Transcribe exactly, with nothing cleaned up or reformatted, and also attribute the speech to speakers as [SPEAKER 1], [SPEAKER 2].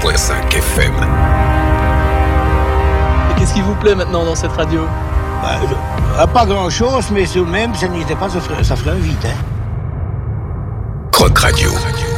[SPEAKER 1] point cinq F M.
[SPEAKER 2] Et qu'est-ce qui vous plaît maintenant dans cette radio?
[SPEAKER 3] Bah, je, pas grand-chose, mais tout de même, ça n'était pas, ça ferait, ça ferait un vide. Hein.
[SPEAKER 1] Croc Radio.